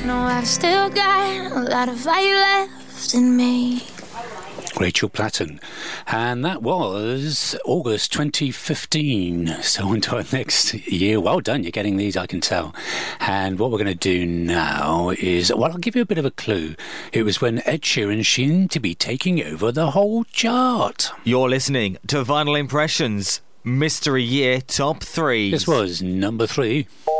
know I've still got a lot of fire left in me. Rachel Platten. And that was August 2015. So on to our next year. Well done, you're getting these, I can tell. And what we're going to do now is, well, I'll give you a bit of a clue. It was when Ed Sheeran seemed to be taking over the whole chart. You're listening to Vinyl Impressions Mystery Year Top 3. This was number 3.